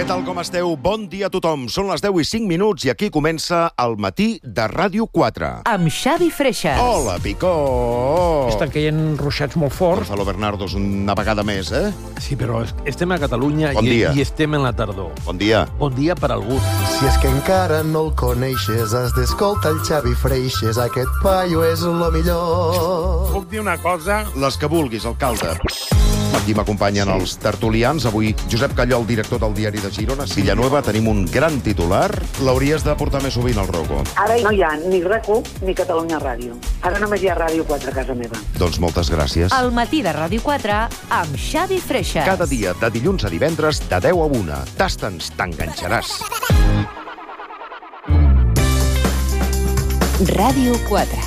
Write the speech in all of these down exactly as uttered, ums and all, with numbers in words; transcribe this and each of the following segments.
Què tal, com esteu? Bon dia a tothom. Són les deu i cinc minuts i aquí comença el matí de Ràdio quatre. Amb Xavi Freixas. Hola, Picó! Estan caient ruixats molt forts. Gonzalo Bernardos, una vegada més, eh? Sí, però estem a Catalunya Bon i, dia. i estem en la tardor. Bon dia. Bon dia per algú. Si és que encara no el coneixes, has d'escoltar el Xavi Freixas. Aquest paio és lo millor. Puc dir una cosa? Les que vulguis, alcalde. Aquí m'acompanyen sí. els tertulians. Avui, Josep Callol, director del diari de Girona. Villanueva, tenim un gran titular. L'hauries de portar més sovint al Roco. Ara no hi ha ni R A C u ni Catalunya Ràdio. Ara només hi ha Ràdio quatre a casa meva. Doncs moltes gràcies. El matí de Ràdio quatre amb Xavi Freixas. Cada dia, de dilluns a divendres, de deu a una. Tasta'ns, t'enganxaràs. Ràdio quatre.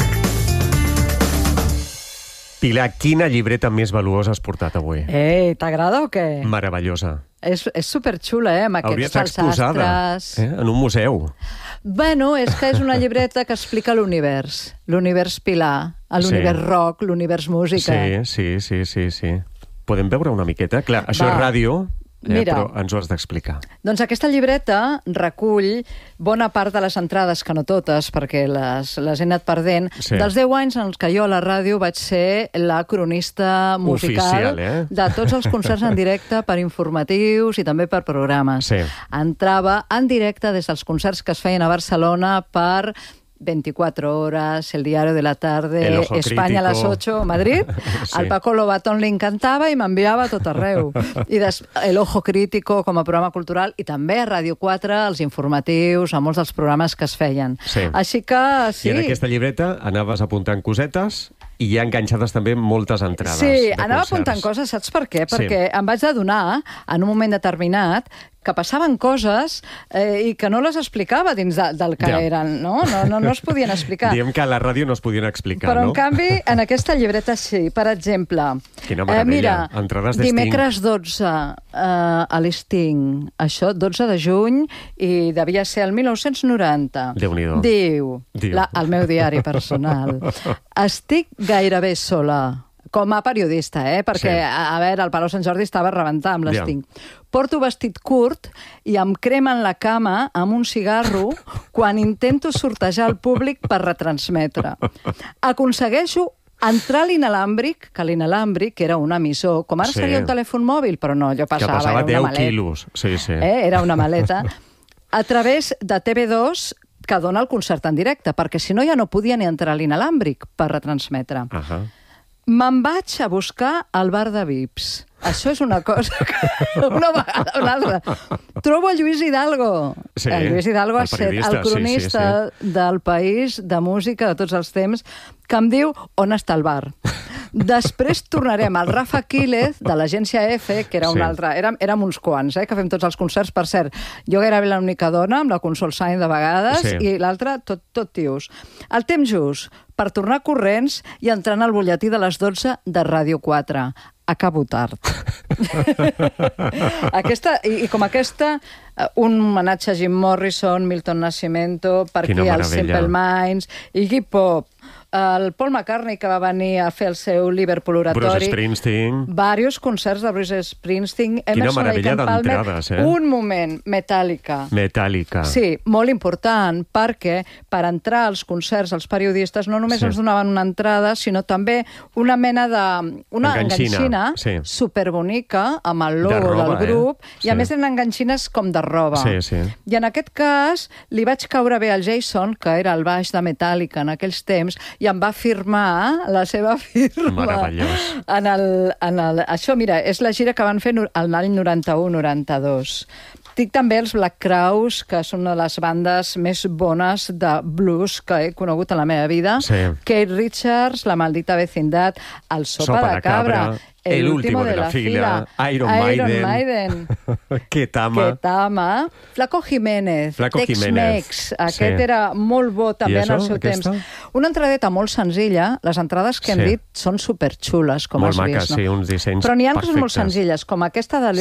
Pilar, quina llibreta més valuosa has portat avui? Eh, t'agrada o què? Meravellosa. És, és superxula, eh, amb Hauria aquests d'estar exposada, salsastres. eh, en un museu. Bueno, és que és una llibreta que explica l'univers. L'univers Pilar, l'univers Sí. rock, l'univers música. Sí, sí, sí, sí, sí. Podem veure una miqueta? Clar, això Va. és ràdio, eh, Mira. però ens ho has d'explicar. Doncs aquesta llibreta recull bona part de les entrades, que no totes, perquè les, les he anat perdent, Sí. dels deu anys en els que jo a la ràdio vaig ser la cronista musical Oficial, eh? de tots els concerts en directe per informatius i també per programes. Sí. Entrava en directe des dels concerts que es feien a Barcelona per veinticuatro horas, El Diario de la Tarde, El Ojo España a las Crítico. ocho, Madrid. Sí. Al Paco Lobatón li encantava i m'enviava a tot arreu. I des, El Ojo Crítico com a programa cultural i també a Ràdio quatre, els informatius, a molts dels programes que es feien. Sí. Així que, sí... I en aquesta llibreta anaves apuntant cosetes i hi ha enganxades també moltes entrades Sí, de anava concerts. apuntant coses, saps per què? Sí. Perquè em vaig adonar, en un moment determinat, que passaven coses eh, i que no les explicava dins de, del que Ja. eren, no? No, no? no es podien explicar. Diem que a la ràdio no es podien explicar, Però, no? en canvi, en aquesta llibreta sí. Per exemple, Quina meravella. mira, Entrades de Sting. dimecres dotze eh, a l'Sting, això, dotze de juny, i devia ser el mil nou-cents noranta. Déu-n'hi-do. Diu, Diu. La, el meu diari personal, estic gairebé sola, com a periodista, eh? Perquè, Sí. a, a veure, el Palau Sant Jordi estava a rebentar amb Ja. l'Sting. Porto vestit curt i em cremen la cama amb un cigarro quan intento sortejar el públic per retransmetre. Aconsegueixo entrar a l'inalàmbric, que l'inalàmbric era un emissor, com ara Sí. seria un telèfon mòbil, però no, allò Que passava, passava era una deu maleta. quilos. Sí, sí. Eh? Era una maleta. A través de T V dos, que dona el concert en directe, perquè si no ja no podia ni entrar a l'inalàmbric per retransmetre. Ahà. Me'n vaig a buscar al bar de V I Ps. Això és una cosa que una vegada o una altra. Trobo el Lluís Hidalgo. Sí, el Lluís Hidalgo el ha estat periodista, el cronista sí, sí, del País, de música, de tots els temps, que em diu on està el bar. Després tornarem al Rafa Quílez, de l'agència F, que era un Sí. altre... Érem, érem uns quants, eh, que fem tots els concerts. Per cert, jo gairebé l'única dona, amb la Consol Sainz de vegades, Sí. i l'altra tot, tot tios. El temps just per tornar corrents i entrar al butlletí de les dotze de Ràdio quatre. Acabo tard. aquesta, i, I com aquesta, eh, un homenatge a Jim Morrison, Milton Nascimento, per Quina aquí els meravella. Simple Minds, Iggy Pop, el Paul McCartney, que va venir a fer el seu Liverpool oratori. Bruce Springsteen. Varios concerts de Bruce Springsteen. Quina Emerson, meravella Lake and Palmer. d'entrades, eh? Un moment, Metallica. Metallica. Sí, molt important, perquè per entrar als concerts els periodistes no només Sí. ens donaven una entrada, sinó també una mena de... una Enganxina, enganxina sí. superbonica amb el De logo roba, del grup, eh? i a Sí. més eren enganxines com de roba. Sí, sí. I en aquest cas li vaig caure bé al Jason, que era el baix de Metallica en aquells temps, i em va firmar la seva firma. Meravellós. En el, en el, això, mira, és la gira que van fer no- l'any noranta-u noranta-dos. Tinc també els Black Crowes, que són una de les bandes més bones de blues que he conegut en la meva vida. Sí. Kate Richards, La maldita vecindad, El sopa, Sopa de de cabra, cabra, El último de la fila, Iron Maiden. Maiden. Ketama. Ketama, Flaco Jiménez, Flaco Tex-Mex, Jiménez, aquest sí. era molt bo també I en el això, seu aquesta? temps. Una entradeta molt senzilla, les entrades que hem Sí. dit són superxules, com Molt has maques, vist. No? sí, uns dissenys Però n'hi ha coses molt perfectes. senzilles, com aquesta de